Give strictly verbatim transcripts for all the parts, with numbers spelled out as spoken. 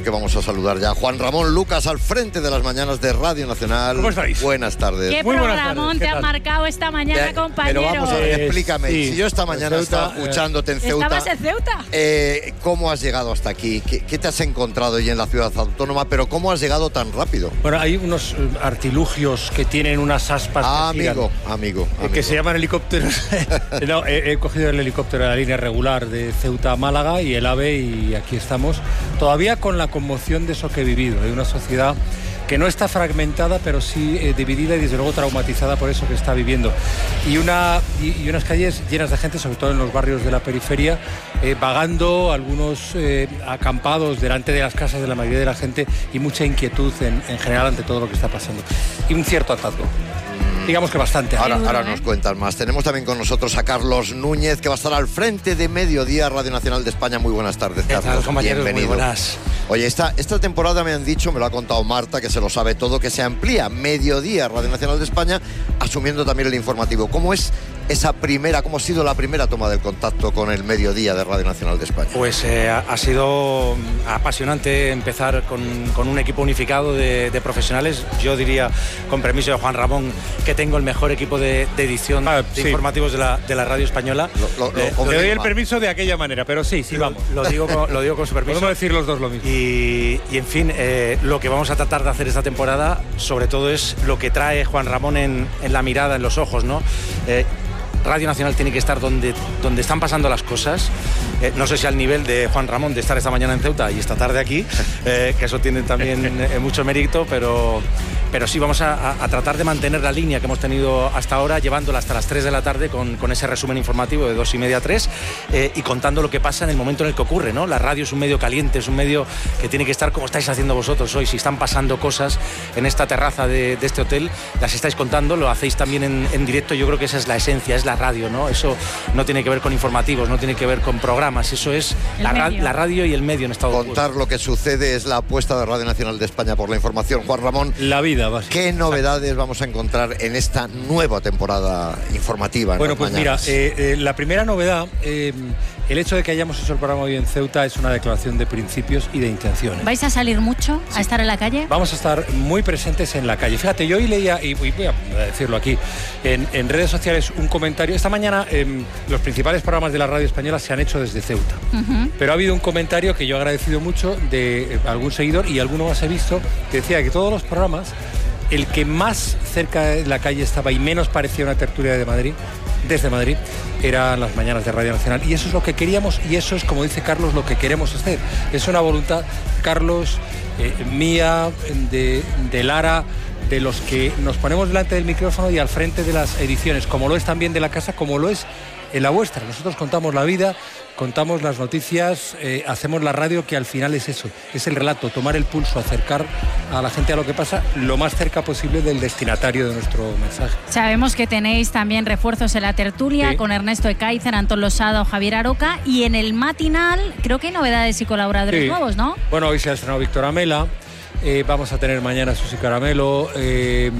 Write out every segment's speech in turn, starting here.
que vamos a saludar ya. Juan Ramón Lucas, al frente de las mañanas de Radio Nacional. ¿Cómo estáis? Buenas tardes. ¿Qué Muy buenas programón tardes. ¿Qué te tal? ha marcado esta mañana, Te- compañero? Pero vamos a ver, Eh, explícame. sí. Si yo esta mañana Ceuta, estaba eh, escuchándote en Ceuta, ¿Estabas en Ceuta? eh, ¿cómo has llegado hasta aquí? ¿Qué, qué te has encontrado hoy en la ciudad autónoma? Pero ¿cómo has llegado tan rápido? Bueno, hay unos eh, artilugios que tienen unas aspas Ah, que giran, amigo, amigo, eh, amigo. que se llaman helicópteros. No, he, he cogido el helicóptero de la línea regular de Ceuta a Málaga y el AVE, y aquí estamos, todavía con la conmoción de eso que he vivido, de una sociedad que no está fragmentada, pero sí eh, dividida y desde luego traumatizada por eso que está viviendo. Y, una, y, y unas calles llenas de gente, sobre todo en los barrios de la periferia, eh, vagando, algunos eh, acampados delante de las casas de la mayoría de la gente, y mucha inquietud en, en general ante todo lo que está pasando. Y un cierto hartazgo. Digamos que bastante. Ahora, duro, ahora ¿eh? nos cuentas más. Tenemos también con nosotros a Carlos Núñez, que va a estar al frente de Mediodía, Radio Nacional de España. Muy buenas tardes, ¿Qué Carlos. tal, compañeros? Bienvenido. Muy buenas. Oye, esta, esta temporada me han dicho, me lo ha contado Marta, que se lo sabe todo, que se amplía Mediodía, Radio Nacional de España, asumiendo también el informativo. ¿Cómo es esa primera, cómo ha sido la primera toma del contacto con el Mediodía de Radio Nacional de España? Pues eh, ha sido apasionante empezar con, con un equipo unificado de, de profesionales. Yo diría, con permiso de Juan Ramón, que tengo el mejor equipo de, de edición Ah, de sí. informativos de la, de la radio española. Lo- lo- lo Eh, confirma. Te doy el permiso de aquella manera, pero sí, sí, vamos. Lo digo con, lo digo con su permiso. Podemos decir los dos lo mismo. Y, y, en fin, eh, lo que vamos a tratar de hacer esta temporada, sobre todo, es lo que trae Juan Ramón en, en la mirada, en los ojos, ¿no? Eh, Radio Nacional tiene que estar donde, donde están pasando las cosas. Eh, no sé si al nivel de Juan Ramón de estar esta mañana en Ceuta y esta tarde aquí, eh, que eso tiene también eh, mucho mérito, pero, pero sí vamos a, a- a tratar de mantener la línea que hemos tenido hasta ahora, llevándola hasta las tres de la tarde con, con ese resumen informativo de dos y media a tres, eh, y contando lo que pasa en el momento en el que ocurre, ¿no? La radio es un medio caliente, es un medio que tiene que estar como estáis haciendo vosotros hoy. Si están pasando cosas en esta terraza de, de este hotel, las estáis contando, lo hacéis también en, en directo. Yo creo que esa es la esencia, es la radio, ¿no? Eso no tiene que ver con informativos, no tiene que ver con programas, eso es El la, ra- medio. la radio y el medio en estado puro. Contar lo que sucede es la apuesta de Radio Nacional de España por la información. Juan Ramón, La vida, básicamente. ¿qué novedades vamos a encontrar en esta nueva temporada informativa? en Bueno, las pues mañanas? mira, eh, eh, la primera novedad, eh, el hecho de que hayamos hecho el programa hoy en Ceuta es una declaración de principios y de intenciones. ¿Vais a salir mucho a estar en la calle? Vamos a estar muy presentes en la calle. Fíjate, yo hoy leía, y y voy a decirlo aquí, en, en redes sociales un comentario. Esta mañana em, los principales programas de la radio española se han hecho desde Ceuta. Ujú. Pero ha habido un comentario que yo he agradecido mucho de eh, algún seguidor, y alguno más he visto, que decía que todos los programas, el que más cerca de la calle estaba y menos parecía una tertulia de Madrid, desde Madrid, eran las mañanas de Radio Nacional. Y eso es lo que queríamos, y eso es, como dice Carlos, lo que queremos hacer. Es una voluntad, Carlos, eh, mía, de, de Lara, de los que nos ponemos delante del micrófono y al frente de las ediciones, como lo es también de la casa, como lo es en la vuestra. Nosotros contamos la vida, contamos las noticias, eh, hacemos la radio, que al final es eso, es el relato, tomar el pulso, acercar a la gente a lo que pasa lo más cerca posible del destinatario de nuestro mensaje. Sabemos que tenéis también refuerzos en la tertulia Sí. con Ernesto Ekaizer, Antón Losada o Javier Aroca, y en el matinal creo que hay novedades y colaboradores Sí. nuevos, ¿no? Bueno, hoy se ha estrenado Víctor Amela, eh, vamos a tener mañana Susi Caramelo, eh,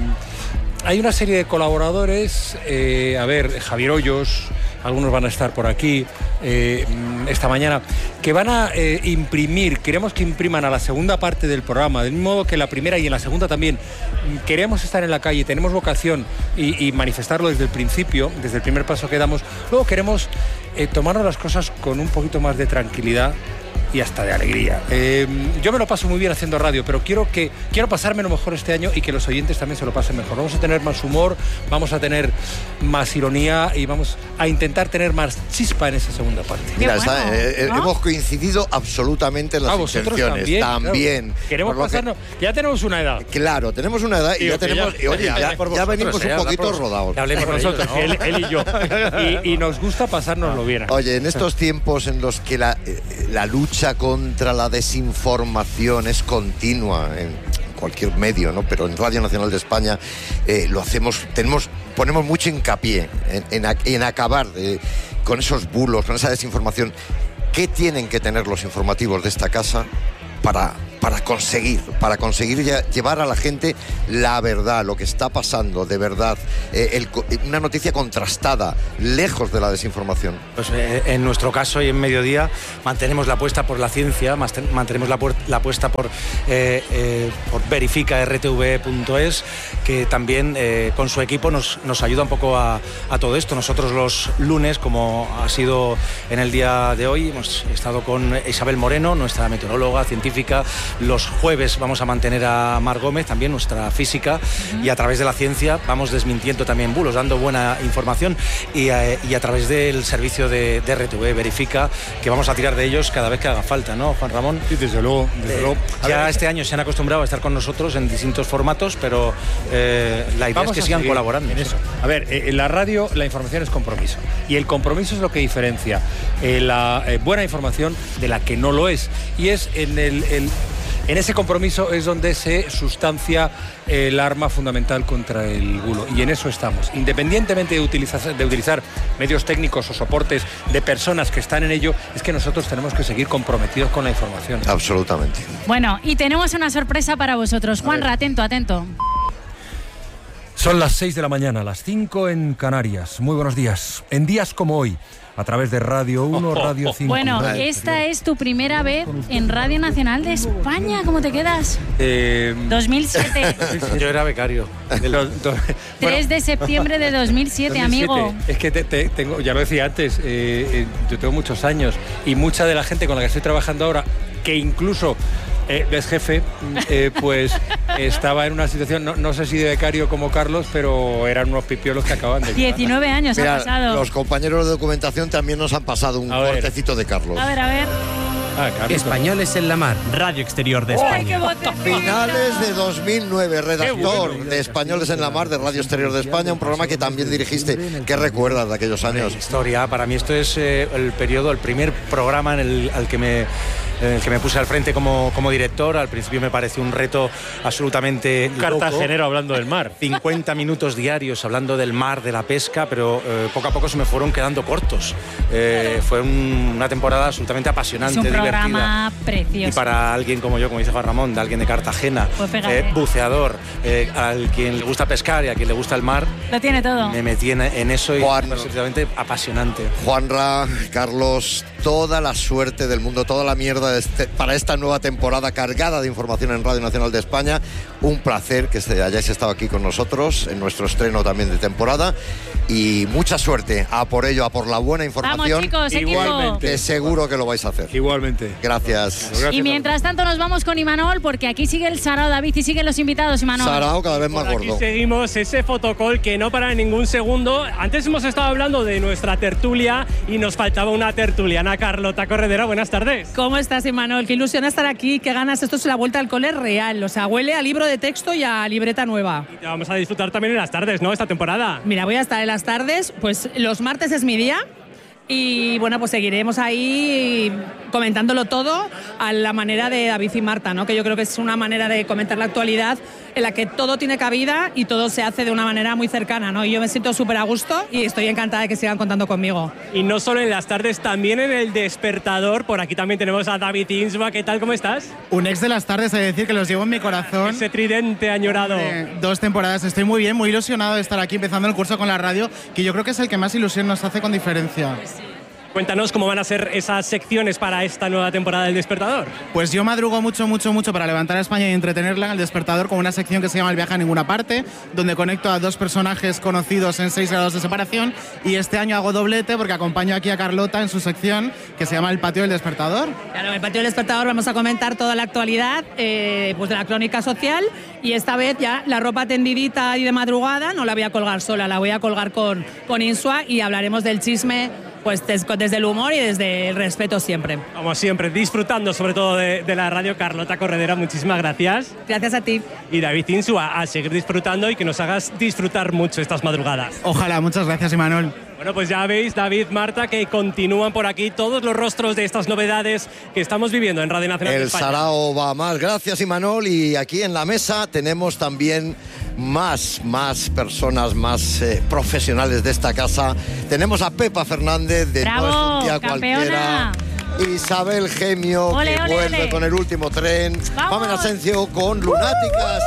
hay una serie de colaboradores, eh, a ver, Javier Hoyos, algunos van a estar por aquí eh, esta mañana, que van a eh, imprimir, queremos que impriman a la segunda parte del programa, del mismo modo que la primera y en la segunda también. Queremos estar en la calle, tenemos vocación y, y manifestarlo desde el principio, desde el primer paso que damos. Luego queremos eh, tomarnos las cosas con un poquito más de tranquilidad y hasta de alegría. Eh, yo me lo paso muy bien haciendo radio, pero quiero que quiero pasármelo mejor este año y que los oyentes también se lo pasen mejor. Vamos a tener más humor, vamos a tener más ironía y vamos a intentar tener más chispa en esa segunda parte. Mira, Qué está, bueno, eh, eh, ¿no? hemos coincidido absolutamente en las Ah, vosotros intenciones. también. También. claro. Queremos Por lo que- pasarnos. Ya tenemos una edad. Claro, tenemos una edad y Digo ya que tenemos. ya- y oye, ya- ya, ya por ya vosotros, venimos eh, un habla poquito por vos- rodados. que hablemos Por de nosotros, ello, ¿no? él, él y yo. Y, y nos gusta pasárnoslo bien. Oye, en estos tiempos en los que la, eh, la lucha contra la desinformación es continua en cualquier medio, ¿no? Pero en Radio Nacional de España eh, lo hacemos, tenemos, ponemos mucho hincapié en, en, a- en acabar eh, con esos bulos, con esa desinformación. ¿Qué tienen que tener los informativos de esta casa para para conseguir, para conseguir llevar a la gente la verdad, lo que está pasando de verdad, eh, el, una noticia contrastada, lejos de la desinformación. Pues eh, en nuestro caso y en Mediodía mantenemos la apuesta por la ciencia, mantenemos la, la apuesta por, eh, eh, por verifica r t v punto es, que también eh, con su equipo nos, nos ayuda un poco a, a todo esto. Nosotros los lunes, como ha sido en el día de hoy, hemos estado con Isabel Moreno, nuestra meteoróloga científica. Los jueves vamos a mantener a Mar Gómez, también nuestra física, uh-huh. y a través de la ciencia vamos desmintiendo también bulos, dando buena información, y a, y a través del servicio de, de R T V Verifica, que vamos a tirar de ellos cada vez que haga falta, ¿no, Juan Ramón? Sí, desde luego, desde eh, luego. Ya ver, este año se han acostumbrado a estar con nosotros en distintos formatos, pero eh, la idea es que sigan colaborando. En eso. A ver, eh, en la radio la información es compromiso, y el compromiso es lo que diferencia eh, la eh, buena información de la que no lo es, y es en el, el En ese compromiso es donde se sustancia el arma fundamental contra el bulo, y en eso estamos. Independientemente de utilizar, de utilizar medios técnicos o soportes de personas que están en ello, es que nosotros tenemos que seguir comprometidos con la información. Absolutamente. Bueno, y tenemos una sorpresa para vosotros. Juanra, atento, atento. Son las seis de la mañana, las cinco en Canarias. Muy buenos días. En días como hoy, a través de Radio uno, Radio cinco. Bueno, esta es tu primera vez en Radio Nacional de España. ¿Cómo te quedas? Eh, dos mil siete. Yo era becario. tres de septiembre de dos mil siete, amigo. Es que te, te, tengo, ya lo decía antes, eh, eh, yo tengo muchos años, y mucha de la gente con la que estoy trabajando ahora, que incluso eh, es jefe, eh, pues estaba en una situación, no, no sé si de becario como Carlos, pero eran unos pipiolos que acaban de... diecinueve años Mira, ha pasado. Los compañeros de documentación también nos han pasado un cortecito de Carlos. A ver, a ver. Ah, Carlos. Españoles en la Mar, Radio Exterior de España. ¡Ay, qué voz! Finales de dos mil nueve, redactor bueno, de Españoles en la Mar de Radio Exterior de España, un programa que también dirigiste. ¿Qué recuerdas de aquellos años? Historia, para mí esto es eh, el periodo, el primer programa en el al que me en el que me puse al frente como, como director. Al principio me pareció un reto absolutamente loco. Cartagenero hablando del mar. cincuenta minutos diarios hablando del mar, de la pesca, pero eh, poco a poco se me fueron quedando cortos. Eh, fue un, una temporada absolutamente apasionante, es un divertida. Programa precioso. Y para alguien como yo, como dice Juan Ramón, de alguien de Cartagena, pues eh, buceador, eh, al quien le gusta pescar y a quien le gusta el mar, lo tiene todo. Me metí en, en eso y Juan, fue absolutamente apasionante. Juanra, Carlos, toda la suerte del mundo, toda la mierda de este, para esta nueva temporada cargada de información en Radio Nacional de España. Un placer que hayáis estado aquí con nosotros en nuestro estreno también de temporada, y mucha suerte a por ello, a por la buena información. Vamos, chicos, igualmente, que seguro que lo vais a hacer. Igualmente. Gracias. Gracias. Y mientras tanto nos vamos con Imanol, porque aquí sigue el Sarao, David, y siguen los invitados, Imanol. Sarao cada vez más Por gordo. Aquí seguimos ese fotocall que no para en ningún segundo. Antes hemos estado hablando de nuestra tertulia y nos faltaba una tertuliana. Carlota Corredera, buenas tardes. ¿Cómo estás, Imanol? Qué ilusión estar aquí, qué ganas. Esto es la vuelta al cole real, o sea, huele a libro de texto y a libreta nueva. Y te vamos a disfrutar también en las tardes, ¿no? Esta temporada. Mira, voy a estar en las tardes, pues los martes es mi día. Y bueno, pues seguiremos ahí comentándolo todo a la manera de David y Marta, ¿no? Que yo creo que es una manera de comentar la actualidad en la que todo tiene cabida y todo se hace de una manera muy cercana, ¿no? Y yo me siento súper a gusto y estoy encantada de que sigan contando conmigo. Y no solo en las tardes, también en El Despertador. Por aquí también tenemos a David Insua. ¿Qué tal? ¿Cómo estás? Un ex de las tardes, he de decir que los llevo en mi corazón. Ese tridente añorado. Eh, dos temporadas. Estoy muy bien, muy ilusionado de estar aquí empezando el curso con la radio, que yo creo que es el que más ilusión nos hace con diferencia. Pues sí. Cuéntanos cómo van a ser esas secciones para esta nueva temporada del Despertador. Pues yo madrugo mucho, mucho, mucho para levantar a España y entretenerla en El Despertador con una sección que se llama El viaje a ninguna parte, donde conecto a dos personajes conocidos en seis grados de separación, y este año hago doblete porque acompaño aquí a Carlota en su sección que se llama El patio del Despertador. Claro, en El patio del Despertador vamos a comentar toda la actualidad eh, pues de la crónica social, y esta vez ya la ropa tendidita y de madrugada no la voy a colgar sola, la voy a colgar con, con Insua, y hablaremos del chisme pues desde el humor y desde el respeto siempre. Como siempre, disfrutando sobre todo de, de la radio. Carlota Corredera, muchísimas gracias. Gracias a ti. Y David Insua, a seguir disfrutando y que nos hagas disfrutar mucho estas madrugadas. Ojalá, muchas gracias, Imanol. Bueno, pues ya veis, David, Marta, que continúan por aquí todos los rostros de estas novedades que estamos viviendo en Radio Nacional de España. El Sarao va más. Gracias, Imanol. Y aquí en la mesa tenemos también más, más personas, más eh, profesionales de esta casa. Tenemos a Pepa Fernández de ¡Bravo, No es un día campeona! cualquiera. Isabel Gemio, Ole, que ole, vuelve ole. con el último tren. ¡Vamos! Pamela Asencio con Lunáticas.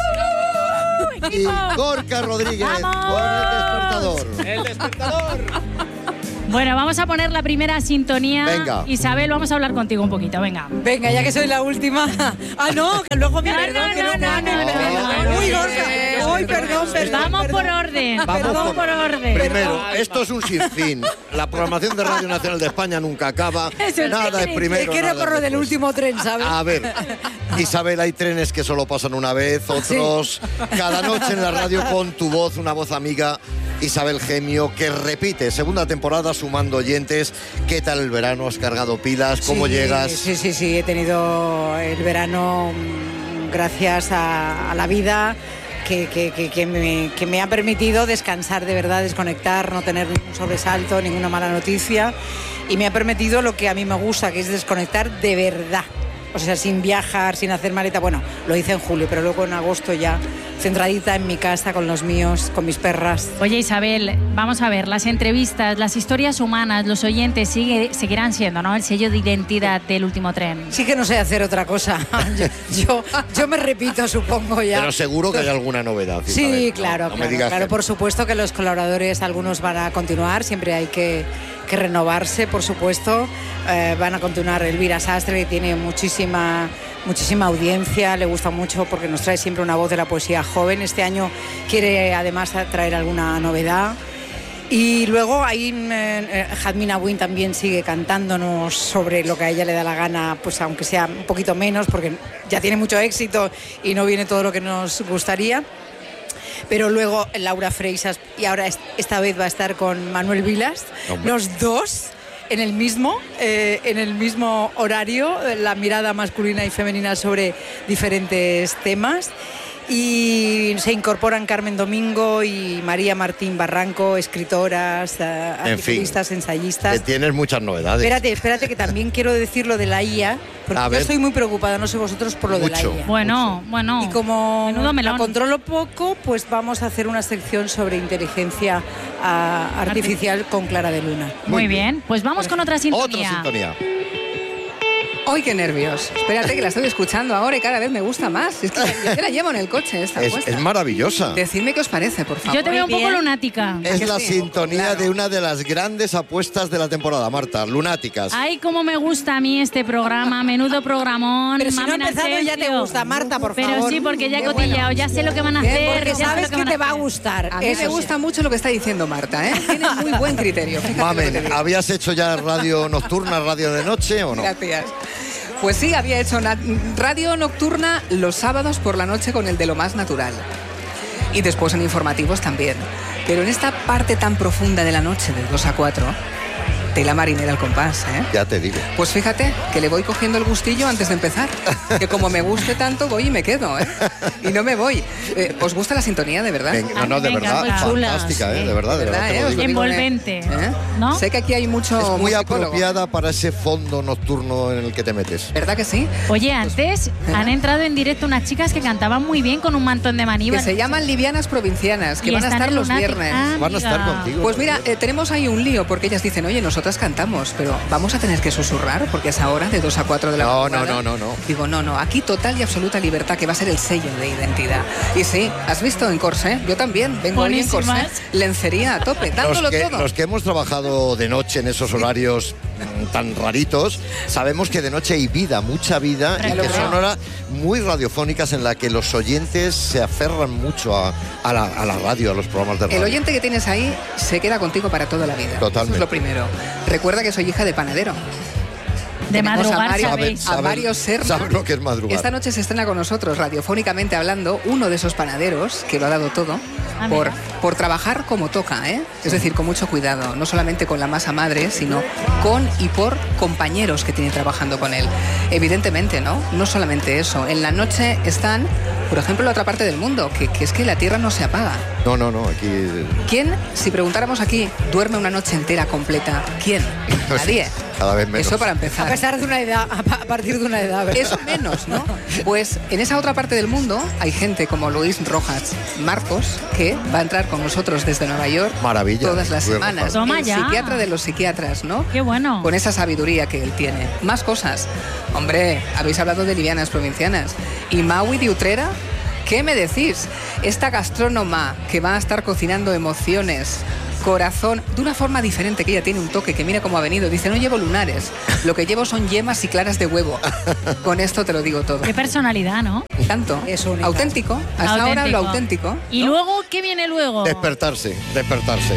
Y Gorka Rodríguez ¡Vamos! con El Despertador. ¡El despertador! Bueno, vamos a poner la primera sintonía. Venga. Isabel, vamos a hablar contigo un poquito, venga. Venga, ya que soy la última. Ah, no, que luego me No, perdón, no, que no, no, no, no, no. Uy, Gorka. Uy, perdón, perdón. Vamos por perdón. orden, Vamos vamos por- por orden. Primero, esto es un sinfín. La programación de Radio Nacional de España nunca acaba. Eso Nada es sí. primero. Es que era nada por lo es del después. último tren, ¿sabes? A ver, Isabel, hay trenes que solo pasan una vez, otros cada noche en la radio con tu voz, una voz amiga. Isabel Gemio, que repite segunda temporada sumando oyentes. ¿Qué tal el verano? ¿Has cargado pilas? ¿Cómo Sí, llegas? Sí, sí, sí, he tenido el verano mm, gracias a, a la vida que, que, que, que, me, que me ha permitido descansar de verdad, desconectar, no tener ningún sobresalto, ninguna mala noticia, y me ha permitido lo que a mí me gusta, que es desconectar de verdad. O sea, sin viajar, sin hacer maleta. Bueno, lo hice en julio, pero luego en agosto ya centradita en mi casa con los míos, con mis perras. Oye, Isabel, vamos a ver, las entrevistas, las historias humanas, los oyentes sigue, seguirán siendo, ¿no?, el sello de identidad del último tren. Sí que no sé hacer otra cosa. Yo, yo, yo me repito, supongo ya. Pero seguro que hay alguna novedad. Sí, Isabel. claro, No, no me claro, digas claro. que- Por supuesto que los colaboradores, algunos van a continuar, siempre hay que, que renovarse, por supuesto. Eh, van a continuar Elvira Sastre, que tiene muchísima, muchísima audiencia, le gusta mucho porque nos trae siempre una voz de la poesía joven. Este año quiere además traer alguna novedad. Y luego ahí eh, Jadmina Win también sigue cantándonos sobre lo que a ella le da la gana, pues aunque sea un poquito menos, porque ya tiene mucho éxito y no viene todo lo que nos gustaría. Pero luego Laura Freixas, y ahora es- esta vez va a estar con Manuel Vilas, Hombre. los dos en el mismo, eh, en el mismo horario, eh, la mirada masculina y femenina sobre diferentes temas. Y se incorporan Carmen Domingo y María Martín Barranco, escritoras, eh, En fin, articulistas, ensayistas. que tienes muchas novedades. Espérate, espérate, que también quiero decir lo de la I A, porque A yo ver. estoy muy preocupada, no sé vosotros, por lo Mucho. de la I A. Bueno, bueno. Y como menudo la melón. controlo poco, pues vamos a hacer una sección sobre inteligencia ah, artificial con Clara de Luna. Muy bien, pues vamos con otra sintonía. Otra sintonía. ¡Ay, qué nervios! Espérate, que la estoy escuchando ahora y cada vez me gusta más. Es que yo te la llevo en el coche esta Es, puesta. es maravillosa. Decidme qué os parece, por favor. Yo te veo un Muy poco bien. lunática. Es que la sí? sintonía Claro. de una de las grandes apuestas de la temporada, Marta, Lunáticas. Ay, cómo me gusta a mí este programa, menudo programón. Pero si no ha Mamen empezado ya te Asencio. gusta, Marta, por Pero favor. sí, porque ya he Qué cotillado, bueno. ya sé lo que van a Bien, hacer. porque ya sé Sabes lo que que van te a va a hacer. gustar. A mí eso me sí. gusta mucho lo que está diciendo Marta, ¿eh? Tiene muy buen criterio. Fíjate lo que te Mamen, digo. ¿habías hecho ya radio nocturna, radio de noche o no? Gracias. Pues sí, había hecho na- radio nocturna los sábados por la noche con el de Lo Más Natural. Y después en informativos también. Pero en esta parte tan profunda de la noche, de dos a cuatro, tela marinera al compás, ¿eh? Ya te digo. Pues fíjate que le voy cogiendo el gustillo antes de empezar. Que como me guste tanto, voy y me quedo, ¿eh? Y no me voy. Eh, ¿Os gusta la sintonía, de verdad? Venga, no, no, de Venga, verdad, muy chula, fantástica, sí. ¿eh? De verdad, de verdad. ¿Verdad, te eh? lo Os digo. lo digo, Envolvente, ¿eh? ¿no? Sé que aquí hay mucho Es muy musicólogo. apropiada para ese fondo nocturno en el que te metes. ¿Verdad que sí? Oye, antes han entrado en directo unas chicas que cantaban muy bien con un mantón de Que maníbal. se llaman Livianas Provincianas, que Y van a están estar en los Lunátic. viernes. Ah, Van a estar amiga. contigo. Pues mira, eh, tenemos ahí un lío porque ellas dicen, oye, nosotras cantamos, pero vamos a tener que susurrar porque es ahora de dos a cuatro de la No, madrugada. no, no, no, no. Digo, no, no, aquí total y absoluta libertad, que va a ser el sello de identidad. Y sí, ¿has visto en corsé? Yo también, vengo ahí en corsé. Buenísimas. Lencería a tope, dándolo Los que, todo. los que hemos trabajado de noche en esos horarios mm, tan raritos, sabemos que de noche hay vida, mucha vida, y Ya lo que creo. son horas muy radiofónicas en la que los oyentes se aferran mucho a, a la, a la radio, a los programas de radio. El oyente que tienes ahí se queda contigo para toda la vida. Totalmente. Eso es lo primero. Recuerda que soy hija de panadero. De Tenemos a madrugar, Mario- ¿sabéis? a Mario Serna. ¿Sabes lo que es madrugar? Esta noche se estrena con nosotros, radiofónicamente hablando, uno de esos panaderos que lo ha dado todo Ah, por, mira. por trabajar como toca, ¿eh? Es decir, con mucho cuidado, no solamente con la masa madre, sino con y por compañeros que tiene trabajando con él. Evidentemente, ¿no? No solamente eso. En la noche están, por ejemplo, en la otra parte del mundo, que, que es que la tierra no se apaga. No, no, no, aquí... ¿Quién, si preguntáramos aquí, duerme una noche entera completa? ¿Quién? Nadie. Cada vez menos. Eso para empezar. A pesar de una edad, a partir de una edad, ¿verdad? Eso menos, ¿no? Pues en esa otra parte del mundo hay gente como Luis Rojas Marcos, que va a entrar con nosotros desde Nueva York. Maravilla. Todas las Luis semanas. Toma el ya. psiquiatra de los psiquiatras, ¿no? Qué bueno. Con esa sabiduría que él tiene. Más cosas. Hombre, habéis hablado de livianas provincianas. ¿Y Maui de Utrera? ¿Qué me decís? Esta gastrónoma que va a estar cocinando emociones, corazón, de una forma diferente, que ella tiene un toque, que mira cómo ha venido. Dice, no llevo lunares, lo que llevo son yemas y claras de huevo. Con esto te lo digo todo. Qué personalidad, ¿no? Tanto. Es única. Auténtico. Hasta Auténtico. ahora lo auténtico. Y luego, ¿qué viene luego? Despertarse, despertarse.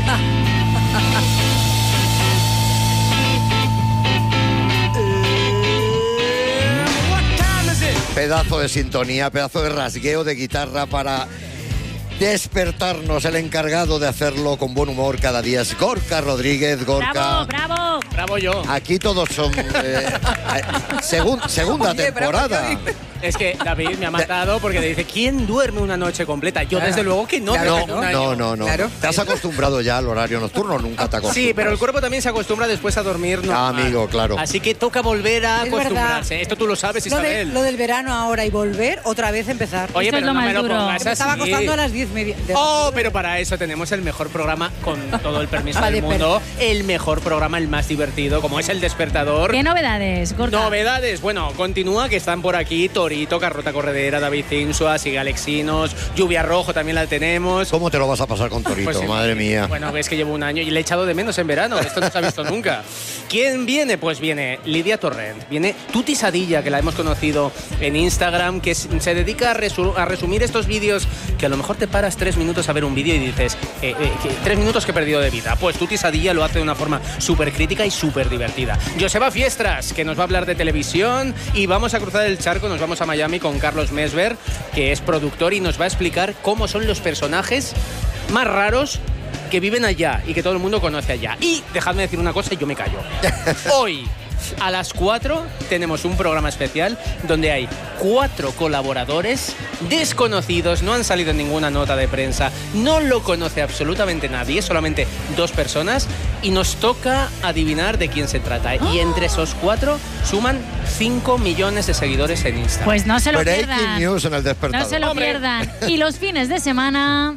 Pedazo de sintonía, pedazo de rasgueo de guitarra para despertarnos. El encargado de hacerlo con buen humor cada día es Gorka Rodríguez. Gorka. ¡Bravo, bravo! Bravo yo. Aquí todos son eh, eh, segun- segunda Oye, bravo temporada. yo. Es que David me ha matado porque le dice, ¿quién duerme una noche completa? Yo Claro. desde luego que no. Claro pero que No, un año. no, no, no. Claro. ¿Te has acostumbrado ya al horario nocturno? Nunca te acostumbras. Sí, pero el cuerpo también se acostumbra después a dormir normal. Ah, amigo, claro. Así que toca volver a Es acostumbrarse. verdad. Esto tú lo sabes, Lo, de- Isabel. lo del verano ahora y volver, otra vez empezar. Oye, Esto es pero lo no más me lo duro. pongas Me estaba así. acostando a las diez media. de- Oh, pero para eso tenemos el mejor programa, con todo el permiso Vale, del mundo, el mejor programa, el más divertido, como es El Despertador. ¿Qué novedades, Gorka? Novedades, bueno, continúa que están por aquí Torito, Carlota Corredera, David Insua, Sigue Alexinos, Lluvia Rojo también la tenemos. ¿Cómo te lo vas a pasar con Torito? Pues sí. Madre mía. Bueno, es que llevo un año y le he echado de menos en verano. Esto no se ha visto nunca. ¿Quién viene? Pues viene Lidia Torrent. Viene Tuti Sadilla, que la hemos conocido en Instagram, que s- se dedica a, resu- a resumir estos vídeos que a lo mejor te paras tres minutos a ver un vídeo y dices, eh, eh, que- tres minutos que he perdido de vida. Pues Tuti Sadilla lo hace de una forma súper crítica y súper divertida. Joseba Fiestras, que nos va a hablar de televisión, y vamos a cruzar el charco, nos vamos a Miami con Carlos Mesver, que es productor y nos va a explicar cómo son los personajes más raros que viven allá y que todo el mundo conoce allá. Y dejadme decir una cosa y yo me callo. Hoy, a las cuatro, tenemos un programa especial donde hay cuatro colaboradores desconocidos, no han salido en ninguna nota de prensa, no lo conoce absolutamente nadie, solamente dos personas, y nos toca adivinar de quién se trata. Y entre esos cuatro suman cinco millones de seguidores en Instagram. Pues no se lo Breaking pierdan. news en El Despertador. No se lo Hombre. pierdan. Y los fines de semana...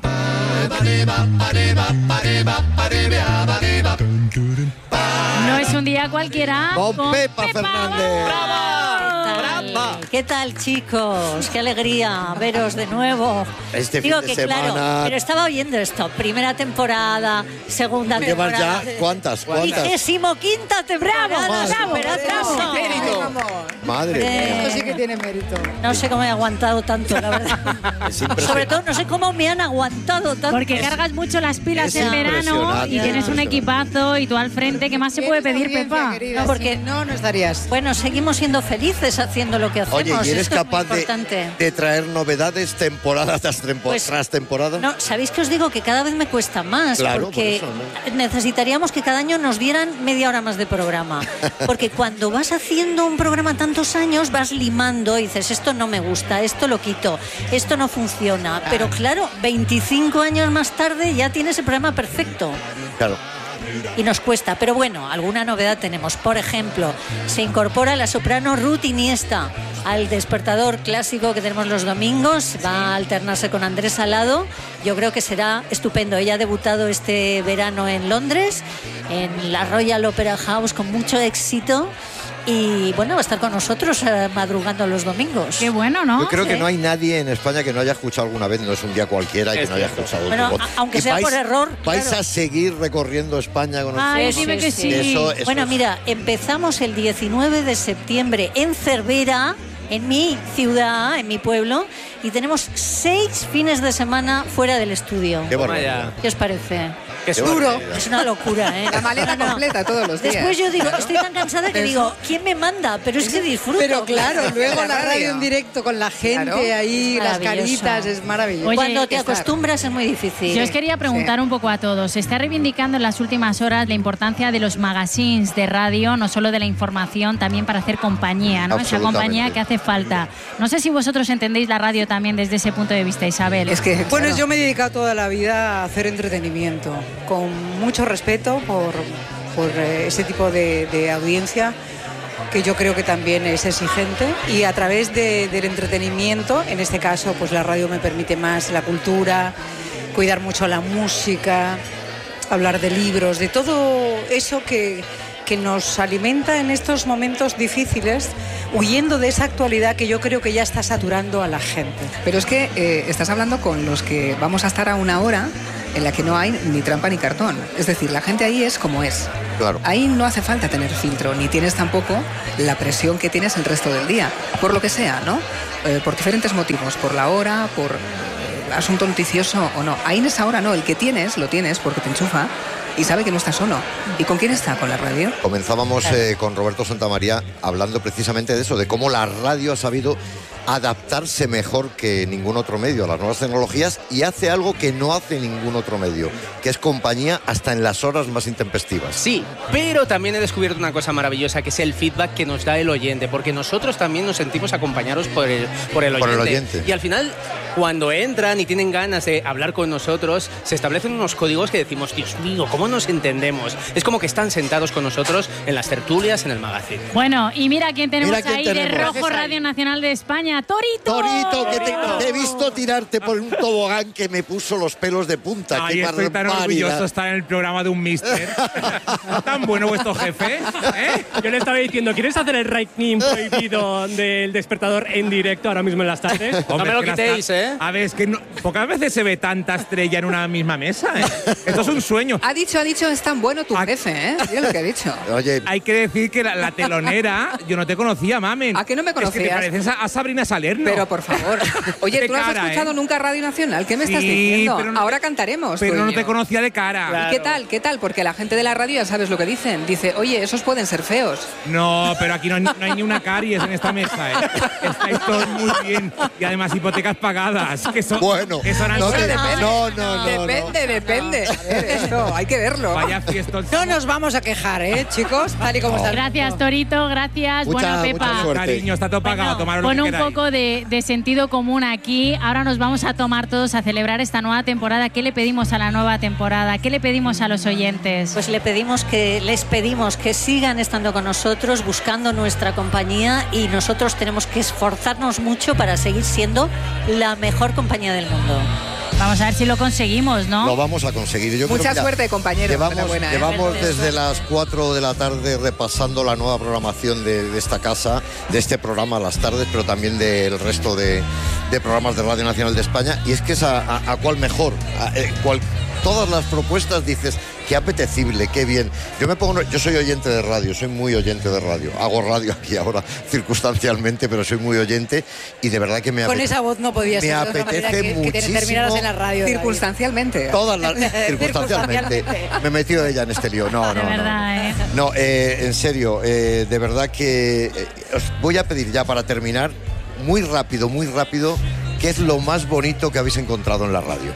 No es un día cualquiera. Con Pepa Fernández. ¡Bravo! ¿Qué tal, chicos? Qué alegría veros de nuevo. Este Digo fin de que semana- claro, pero estaba oyendo esto. Primera temporada, segunda ¿Llevas temporada. ya cuántas? ¿Cuántas? Vigésimo quinta temporada. Bravo, bravo, superatrás. bravo. Mérito. Madre Eh, mía. Esto sí que tiene mérito. No sé cómo he aguantado tanto, la verdad. Es impresionante. Sobre todo, no sé cómo me han aguantado tanto. Porque cargas mucho las pilas es en verano impresionante, y tienes un impresionante. equipazo y tú al frente. ¿Qué más se puede pedir, Audiencia, Pepa? querida, No, porque- si no, no estarías. Bueno, seguimos siendo felices haciendo lo que hacemos. Oye, ¿y eres Esto es muy capaz de, importante. de traer novedades temporada tras, tempo- Pues, tras temporada? No, ¿sabéis que os digo que cada vez me cuesta más? Claro, porque por eso, necesitaríamos que cada año nos dieran media hora más de programa. Porque cuando vas haciendo un programa tantos años, vas limando y dices, esto no me gusta, esto lo quito, esto no funciona. Pero claro, veinticinco años más tarde ya tienes el programa perfecto. Claro. Y nos cuesta, pero bueno, alguna novedad tenemos. Por ejemplo, se incorpora la soprano Ruth Iniesta al Despertador clásico que tenemos los domingos. Va a alternarse con Andrés Salado. Yo creo que será estupendo. Ella ha debutado este verano en Londres, en la Royal Opera House, con mucho éxito. Y bueno, va a estar con nosotros eh, madrugando los domingos. Qué bueno, ¿no? Yo creo que Sí. no hay nadie en España que no haya escuchado alguna vez, no es un día cualquiera y que Es no haya cierto. escuchado Bueno, tu voz. a- aunque ¿Y sea vais- por error, ¿Vais claro. a seguir recorriendo España con Ay, nosotros? dime que sí. Eso- eso Bueno, es- mira, empezamos el diecinueve de septiembre en Cervera, en mi ciudad, en mi pueblo, y tenemos seis fines de semana fuera del estudio. Qué Toma barbaridad. ya. ¿Qué os parece? Que es Qué duro. barbaridad. Es una locura, ¿eh? La maleta No, no. completa todos los días. Después yo digo, estoy tan cansada que digo, ¿quién me manda? Pero es que disfruto. Pero claro, luego La la radio radio. en directo con la gente Claro. ahí, Es las maravilloso. caritas, es maravilloso. Oye, Cuando te estar. acostumbras es muy difícil. Yo os quería preguntar un poco a todos. Se está reivindicando en las últimas horas la importancia de los magazines de radio, no solo de la información, también para hacer compañía, ¿no? Esa Absolutamente. compañía que hace falta. No sé si vosotros entendéis la radio también desde ese punto de vista, Isabel. Es que, Bueno, claro, yo me he dedicado toda la vida a hacer entretenimiento, con mucho respeto por, por eh, ese tipo de, de audiencia que yo creo que también es exigente, y a través de, del entretenimiento, en este caso pues la radio me permite más la cultura, cuidar mucho la música, hablar de libros, de todo eso que, que nos alimenta en estos momentos difíciles, huyendo de esa actualidad que yo creo que ya está saturando a la gente. Pero es que eh, estás hablando con los que vamos a estar a una hora en la que no hay ni trampa ni cartón. Es decir, la gente ahí es como es. Claro. Ahí no hace falta tener filtro, ni tienes tampoco la presión que tienes el resto del día, por lo que sea, ¿no? Eh, por diferentes motivos, por la hora, por eh, asunto noticioso o no. Ahí en esa hora no, el que tienes, lo tienes porque te enchufa y sabe que no está solo. ¿Y con quién está? ¿Con la radio? Comenzábamos eh, con Roberto Santamaría hablando precisamente de eso, de cómo la radio ha sabido adaptarse mejor que ningún otro medio a las nuevas tecnologías, y hace algo que no hace ningún otro medio, que es compañía hasta en las horas más intempestivas. Sí, pero también he descubierto una cosa maravillosa, que es el feedback que nos da el oyente, porque nosotros también nos sentimos acompañados por el, por el, oyente. Por el oyente. Y al final, cuando entran y tienen ganas de hablar con nosotros, se establecen unos códigos que decimos, Dios mío, ¿cómo nos entendemos? Es como que están sentados con nosotros en las tertulias, en el magazine. Bueno, y mira quién tenemos Mira quién ahí tenemos. de Rojo Gracias, Radio Nacional de España. ¡Torito! Torito, que te, te he visto tirarte por un tobogán que me puso los pelos de punta. Ay, Qué estoy tan barbaridad. orgulloso de estar en el programa de un mister. ¿Tan bueno vuestro jefe? ¿Eh? Yo le estaba diciendo, ¿quieres hacer el ranking prohibido del despertador en directo ahora mismo en las tardes? No me lo es que quitéis, las ta- ¿eh? A ver, es que no- pocas veces se ve tanta estrella en una misma mesa, ¿eh? Esto es un sueño. Ha dicho, ha dicho, es tan bueno tu jefe, ¿eh? Mira lo que ha dicho. Oye, Hay que decir que la, la telonera, yo no te conocía, mamen. ¿A que no me Es que te conocías? pareces a, a Sabrina Salerno. Pero por favor. Oye, De ¿tú no has cara, escuchado ¿eh? nunca Radio Nacional? ¿Qué me estás Sí, diciendo? pero no- Ahora cantaremos. Pero tú y no yo. te conocía de cara. Claro. ¿Y qué tal? ¿Qué tal? Porque la gente de la radio ya sabes lo que dicen. Dice, oye, esos pueden ser feos. No, pero aquí no hay, no hay ni una caries en esta mesa, ¿eh? Estáis todos muy bien. Y además hipotecas pagadas. Que son, bueno, que son no, algo- te- depende. no, no, no, Depende, depende. A ver, esto, hay que verlo. Vaya fiesta. No nos vamos a quejar, ¿eh, chicos? Tal y como está. Gracias, Torito, gracias. Mucha- bueno, Pepa. mucha suerte. Cariño, está todo pagado. Bueno, Tomaros lo pon que un queráis. poco de, de sentido común aquí. Ahora nos vamos a tomar todos a celebrar esta nueva temporada. ¿Qué le pedimos a la nueva temporada? ¿Qué le pedimos a los oyentes? Pues le pedimos que les pedimos que sigan estando con nosotros, buscando nuestra compañía, y nosotros tenemos que esforzarnos mucho para seguir siendo la mejor compañía del mundo. Vamos a ver si lo conseguimos, ¿no? Lo vamos a conseguir. Yo Mucha creo, mira, suerte, compañero. Llevamos, Enhorabuena, ¿eh? llevamos Gracias. desde las cuatro de la tarde repasando la nueva programación de, de esta casa, de este programa a las tardes, pero también del resto de, de programas de Radio Nacional de España. Y es que es a, a, a cuál mejor. A, eh, cual, todas las propuestas dices, qué apetecible, qué bien. Yo me pongo, yo soy oyente de radio, soy muy oyente de radio. Hago radio aquí ahora circunstancialmente, pero soy muy oyente y de verdad que me Con apetece. esa voz no podía me ser de otra manera apetece que, que te muchísimo. terminaras en la radio. David. Circunstancialmente. Todas las circunstancialmente. Circunstancialmente. Me he metido ella en este lío. No, no, de no, verdad, no. ¿eh? No, eh, en serio, eh, de verdad que eh, os voy a pedir ya para terminar, muy rápido, muy rápido, qué es lo más bonito que habéis encontrado en la radio.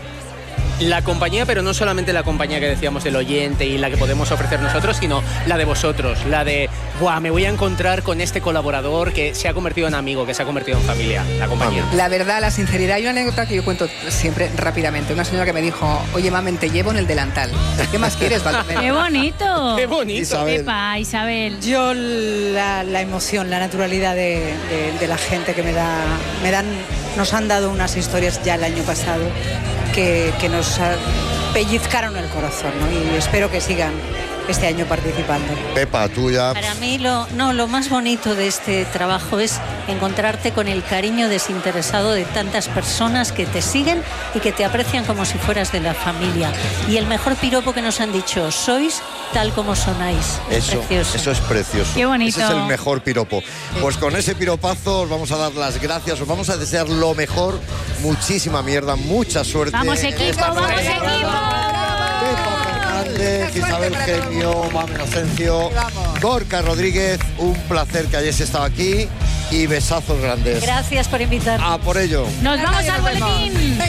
La compañía, pero no solamente la compañía que decíamos del oyente y la que podemos ofrecer nosotros, sino la de vosotros, la de, ¡buah! Me voy a encontrar con este colaborador que se ha convertido en amigo, que se ha convertido en familia, la compañía. La verdad, la sinceridad. Hay una anécdota que yo cuento siempre rápidamente. Una señora que me dijo, oye, mamen, te llevo en el delantal. ¿Qué más quieres, Valdomero? ¡Qué bonito! ¡Qué bonito! Isabel. Pepa, Isabel. Yo la, la emoción, la naturalidad de, de- de la gente que me da, me dan, nos han dado unas historias ya el año pasado que, que nos ah, pellizcaron el corazón, ¿no? Y espero que sigan este año participando. Pepa, tú ya. Para mí lo, no, lo más bonito de este trabajo es encontrarte con el cariño desinteresado de tantas personas que te siguen y que te aprecian como si fueras de la familia. Y el mejor piropo que nos han dicho, sois tal como sonáis. Es Eso, precioso. eso es precioso. Qué bonito. Ese es el mejor piropo. Pues con ese piropazo os vamos a dar las gracias, os vamos a desear lo mejor, muchísima mierda, mucha suerte. ¡Vamos, equipo! ¡Vamos, equipo! Pepa Fernández, Isabel Gemio, Mame Inocencio, Gorka Rodríguez, un placer que hayáis estado aquí y besazos grandes. Gracias por invitarme. A por ello. ¡Nos vamos al boletín!